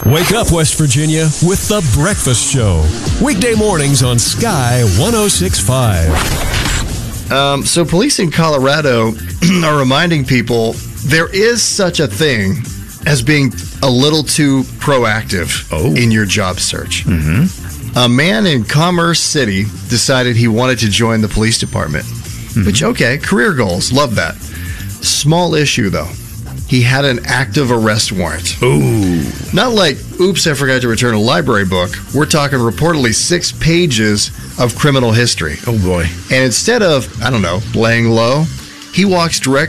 Wake up, West Virginia, with The Breakfast Show. Weekday mornings on Sky 106.5. So police in Colorado are reminding people there is such a thing as being a little too proactive in your job search. Mm-hmm. A man in Commerce City decided he wanted to join the police department, which, okay, career goals, love that. Small issue, though. He had an active arrest warrant. Ooh. Not like, oops, I forgot to return a library book. We're talking reportedly 6 pages of criminal history. Oh, boy. And instead of, laying low, he walks directly